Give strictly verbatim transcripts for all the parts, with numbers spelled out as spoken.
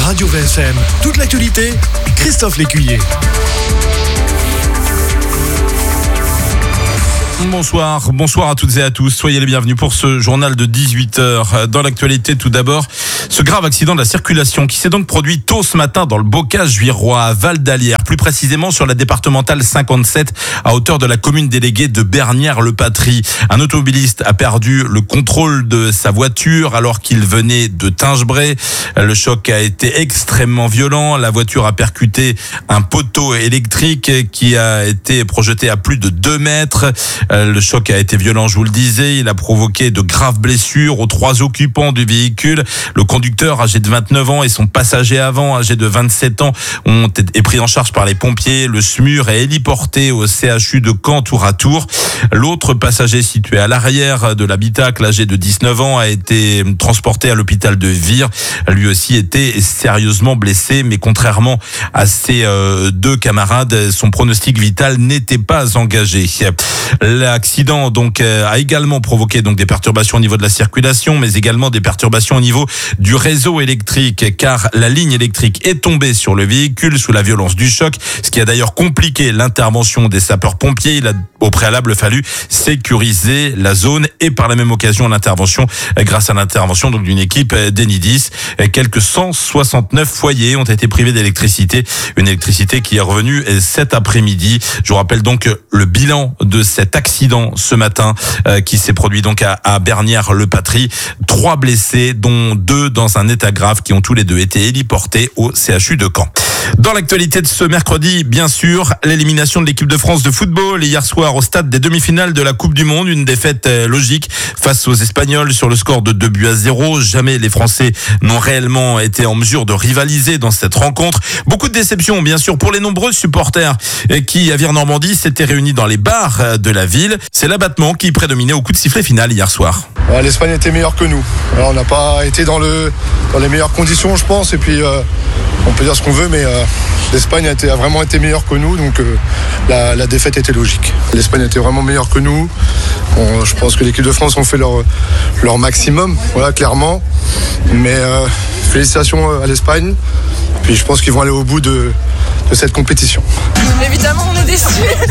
Radio V S M, toute l'actualité, Christophe Lécuyer. Bonsoir, bonsoir à toutes et à tous. Soyez les bienvenus pour ce journal de dix-huit heures. Dans l'actualité, tout d'abord, ce grave accident de la circulation qui s'est donc produit tôt ce matin dans le Bocage-Juirois à Val d'Alière, plus précisément sur la départementale cinquante-sept à hauteur de la commune déléguée de Bernières-le-Patry. Un automobiliste a perdu le contrôle de sa voiture alors qu'il venait de Tingebray. Le choc a été extrêmement violent. La voiture a percuté un poteau électrique qui a été projeté à plus de deux mètres. Le choc a été violent, je vous le disais. Il a provoqué de graves blessures aux trois occupants du véhicule. Le conducteur, âgé de vingt-neuf ans, et son passager avant, âgé de vingt-sept ans, ont été pris en charge par les pompiers. Le SMUR est héliporté au C H U de Caen tour à tour. L'autre passager situé à l'arrière de l'habitacle, âgé de dix-neuf ans, a été transporté à l'hôpital de Vire. Lui aussi était sérieusement blessé, mais contrairement à ses euh, deux camarades, son pronostic vital n'était pas engagé. L'accident donc a également provoqué donc des perturbations au niveau de la circulation, mais également des perturbations au niveau du réseau électrique, car la ligne électrique est tombée sur le véhicule sous la violence du choc, ce qui a d'ailleurs compliqué l'intervention des sapeurs-pompiers. Il a au préalable fallu sécuriser la zone et par la même occasion l'intervention, grâce à l'intervention donc d'une équipe d'Enidis, quelques cent soixante-neuf foyers ont été privés d'électricité, une électricité qui est revenue cet après-midi. Je vous rappelle donc le bilan de cet accident ce matin euh, qui s'est produit donc à, à Bernières-le-Patry. Trois blessés, dont deux dans un état grave, qui ont tous les deux été héliportés au C H U de Caen. Dans l'actualité de ce mercredi, bien sûr, l'élimination de l'équipe de France de football hier soir au stade des demi-finales de la Coupe du Monde. Une défaite logique face aux Espagnols sur le score de deux buts à zéro. Jamais les Français n'ont réellement été en mesure de rivaliser dans cette rencontre. Beaucoup de déceptions, bien sûr, pour les nombreux supporters qui, à Vire-Normandie, s'étaient réunis dans les bars de la ville. C'est l'abattement qui prédominait au coup de sifflet final hier soir. Ouais, L'Espagne était meilleure que nous. Alors, on n'a pas été dans, le, dans les meilleures conditions, je pense. Et puis, euh, on peut dire ce qu'on veut, mais euh, l'Espagne a, été, a vraiment été meilleure que nous. Donc, euh, la, la défaite était logique. L'Espagne était vraiment meilleure que nous. Bon, je pense que l'équipe de France ont fait leur, leur maximum, voilà, clairement. Mais euh, félicitations à l'Espagne. Puis, je pense qu'ils vont aller au bout de, de cette compétition. Évidemment, on est déçus.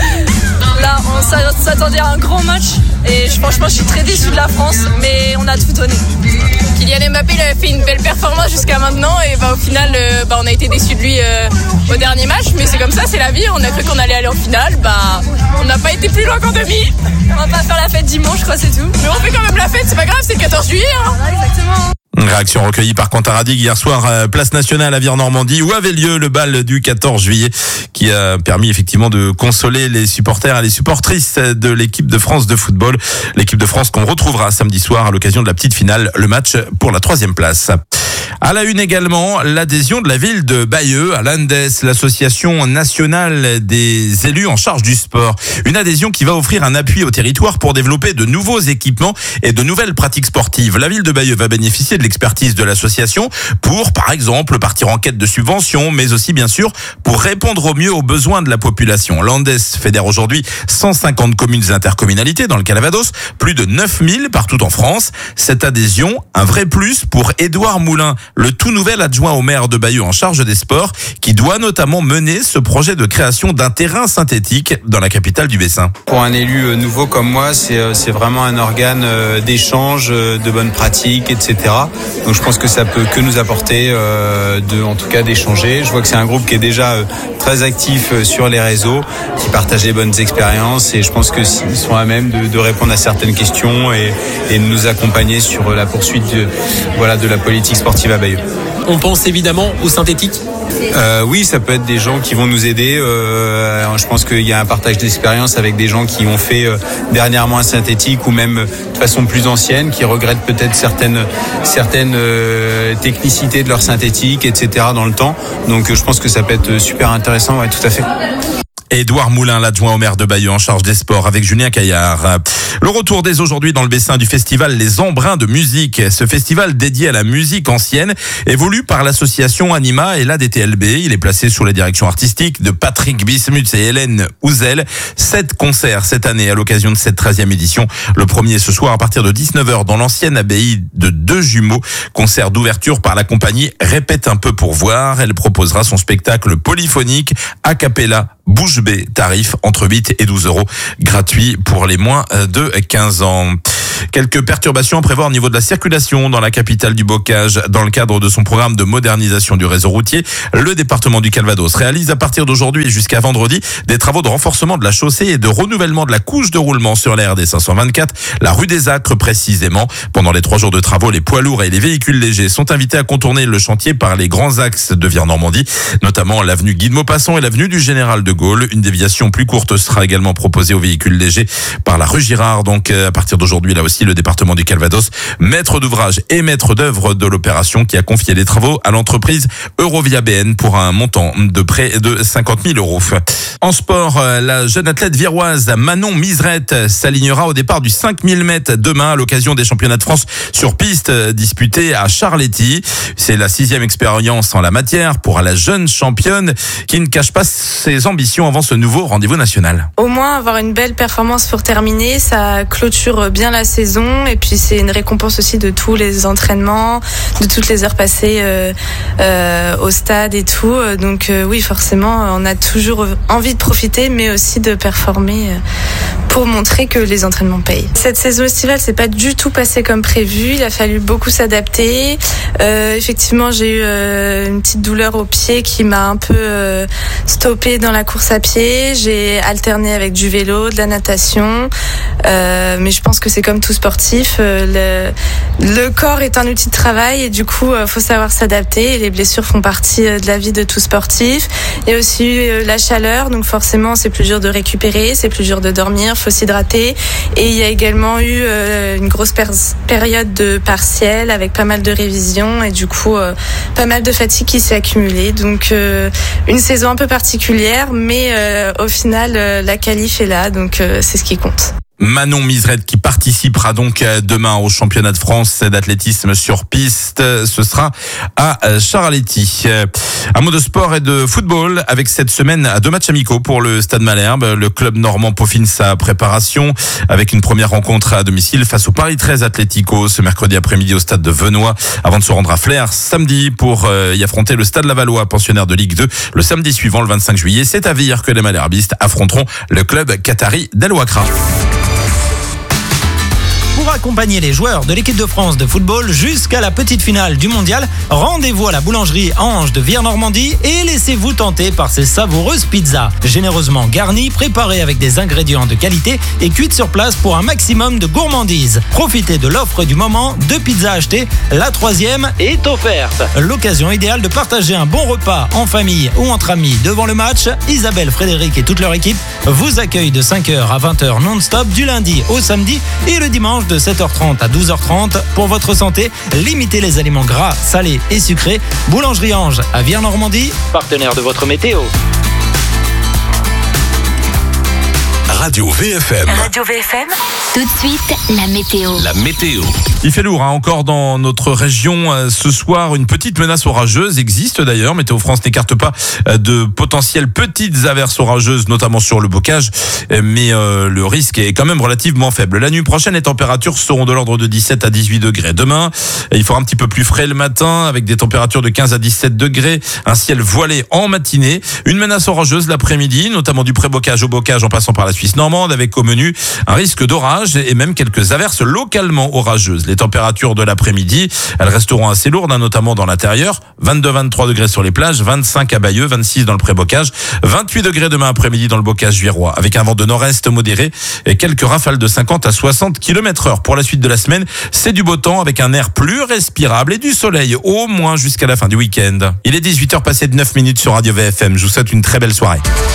Là, on s'attendait à un grand match et franchement, je suis très déçue de la France, mais on a tout donné. Kylian Mbappé, il avait fait une belle performance jusqu'à maintenant et bah, au final, euh, bah, on a été déçus de lui euh, au dernier match, mais c'est comme ça, c'est la vie. On a cru qu'on allait aller en finale, bah, on n'a pas été plus loin qu'en demi. On va pas faire la fête dimanche, je crois, c'est tout. Mais on fait quand même la fête, c'est pas grave, c'est le quatorze juillet. Hein. Voilà, exactement. Réaction recueillie par Quentin Radig hier soir, euh, place nationale à Vire-Normandie, où avait lieu le bal du quatorze juillet, qui a permis effectivement de consoler les supporters et les supportrices de l'équipe de France de football. L'équipe de France qu'on retrouvera samedi soir à l'occasion de la petite finale, le match pour la troisième place. À la une également, l'adhésion de la ville de Bayeux à l'A N D E S, l'association nationale des élus en charge du sport. Une adhésion qui va offrir un appui au territoire pour développer de nouveaux équipements et de nouvelles pratiques sportives. La ville de Bayeux va bénéficier de l'expertise de l'association pour, par exemple, partir en quête de subventions, mais aussi, bien sûr, pour répondre au mieux aux besoins de la population. L'A N D E S fédère aujourd'hui cent cinquante communes et intercommunalités dans le Calvados, plus de neuf mille partout en France. Cette adhésion, un vrai plus pour Édouard Moulin, le tout nouvel adjoint au maire de Bayeux en charge des sports, qui doit notamment mener ce projet de création d'un terrain synthétique dans la capitale du Bessin. Pour un élu nouveau comme moi, c'est, c'est vraiment un organe d'échange, de bonnes pratiques, et cetera. Donc je pense que ça peut que nous apporter, euh, de, en tout cas d'échanger. Je vois que c'est un groupe qui est déjà euh, très actif sur les réseaux, qui partage les bonnes expériences, et je pense qu'ils sont à même de, de répondre à certaines questions et, et de nous accompagner sur la poursuite de, voilà, de la politique sportive à Bayeux. On pense évidemment au synthétique. Euh, oui, ça peut être des gens qui vont nous aider. Euh, je pense qu'il y a un partage d'expérience avec des gens qui ont fait euh, dernièrement un synthétique ou même euh, de façon plus ancienne, qui regrettent peut-être certaines certaines euh, technicités de leur synthétique, et cetera dans le temps. Donc, euh, je pense que ça peut être super intéressant. Ouais, tout à fait. Édouard Moulin, l'adjoint au maire de Bayeux en charge des sports avec Julien Caillard. Le retour dès aujourd'hui dans le Bessin du festival Les Embruns de musique. Ce festival dédié à la musique ancienne est voulu par l'association Anima et l'A D T L B. Il est placé sous la direction artistique de Patrick Bismuth et Hélène Houzel. Sept concerts cette année à l'occasion de cette treizième édition. Le premier ce soir à partir de dix-neuf heures dans l'ancienne abbaye de Deux Jumeaux. Concert d'ouverture par la compagnie Répète un peu pour voir. Elle proposera son spectacle polyphonique a cappella bouche bée, tarif entre huit et douze euros, gratuit pour les moins de quinze ans. Quelques perturbations à prévoir au niveau de la circulation dans la capitale du bocage. Dans le cadre de son programme de modernisation du réseau routier, le département du Calvados réalise à partir d'aujourd'hui et jusqu'à vendredi des travaux de renforcement de la chaussée et de renouvellement de la couche de roulement sur la R D cinq cent vingt-quatre, la rue des Acres précisément. Pendant les trois jours de travaux, les poids lourds et les véhicules légers sont invités à contourner le chantier par les grands axes de Vire-Normandie, notamment l'avenue Guy de Maupassant et l'avenue du Général de Gaulle. Une déviation plus courte sera également proposée aux véhicules légers par la rue Girard. Donc à partir d'aujourd'hui, là aussi, le département du Calvados, maître d'ouvrage et maître d'œuvre de l'opération, qui a confié les travaux à l'entreprise Eurovia B N pour un montant de près de cinquante mille euros. En sport, la jeune athlète viroise Manon Miserette s'alignera au départ du cinq mille mètres demain à l'occasion des championnats de France sur piste disputés à Charletti. C'est la sixième expérience en la matière pour la jeune championne qui ne cache pas ses ambitions avant ce nouveau rendez-vous national. Au moins avoir une belle performance pour terminer, ça clôture bien la saison et puis c'est une récompense aussi de tous les entraînements, de toutes les heures passées euh, euh, au stade et tout. Donc euh, oui, forcément, on a toujours envie de profiter, mais aussi de performer euh, pour montrer que les entraînements payent. Cette saison estivale, c'est pas du tout passé comme prévu. Il a fallu beaucoup s'adapter. Euh, effectivement, j'ai eu euh, une petite douleur au pied qui m'a un peu euh, stoppée dans la course à pied. J'ai alterné avec du vélo, de la natation. Euh, mais je pense que c'est comme tout sportif. Euh, le, le corps est un outil de travail et du coup, euh, faut savoir s'adapter. Et les blessures font partie euh, de la vie de tout sportif. Il y a aussi euh, la chaleur, donc forcément, c'est plus dur de récupérer, c'est plus dur de dormir, faut s'hydrater. Et il y a également eu euh, une grosse per- période de partiel avec pas mal de révisions et du coup, euh, pas mal de fatigue qui s'est accumulée. Donc, euh, une saison un peu particulière, mais euh, au final, euh, la qualif est là, donc euh, c'est ce qui compte. Manon Miserette qui participera donc demain au championnat de France d'athlétisme sur piste. Ce sera à Charletti. Un mot de sport et de football avec cette semaine à deux matchs amicaux pour le Stade Malherbe. Le club normand peaufine sa préparation avec une première rencontre à domicile face au Paris treize Atlético ce mercredi après-midi au stade de Venoix avant de se rendre à Flers samedi pour y affronter le Stade Lavallois, pensionnaire de Ligue deux. Le samedi suivant, le vingt-cinq juillet, c'est à Vire que les Malherbistes affronteront le club qatari d'Al Wakra. Pour accompagner les joueurs de l'équipe de France de football jusqu'à la petite finale du mondial, rendez-vous à la boulangerie Ange de Vire-Normandie et laissez-vous tenter par ces savoureuses pizzas. Généreusement garnies, préparées avec des ingrédients de qualité et cuites sur place pour un maximum de gourmandise. Profitez de l'offre du moment, deux pizzas achetées, la troisième est offerte. L'occasion idéale de partager un bon repas en famille ou entre amis devant le match. Isabelle, Frédéric et toute leur équipe vous accueillent de cinq heures à vingt heures non-stop du lundi au samedi et le dimanche de sept heures trente à douze heures trente. Pour votre santé, limitez les aliments gras, salés et sucrés. Boulangerie Ange à Vire-Normandie, partenaire de votre météo. Radio V F M. Radio V F M. Tout de suite, la météo. La météo. Il fait lourd hein, encore dans notre région euh, ce soir. Une petite menace orageuse existe d'ailleurs. Météo France n'écarte pas euh, de potentielles petites averses orageuses, notamment sur le bocage. Euh, mais euh, le risque est quand même relativement faible. La nuit prochaine, les températures seront de l'ordre de dix-sept à dix-huit degrés. Demain, il fera un petit peu plus frais le matin avec des températures de quinze à dix-sept degrés. Un ciel voilé en matinée. Une menace orageuse l'après-midi, notamment du pré-bocage au bocage en passant par la Suisse normande, avec au menu un risque d'orage et même quelques averses localement orageuses. Les températures de l'après-midi, elles resteront assez lourdes, hein, notamment dans l'intérieur. vingt-deux à vingt-trois degrés sur les plages, vingt-cinq à Bayeux, vingt-six dans le pré-bocage, vingt-huit degrés demain après-midi dans le bocage virois, avec un vent de nord-est modéré et quelques rafales de cinquante à soixante kilomètres heure. Pour la suite de la semaine, c'est du beau temps avec un air plus respirable et du soleil, au moins jusqu'à la fin du week-end. Il est dix-huit heures passées de neuf minutes sur Radio V F M. Je vous souhaite une très belle soirée.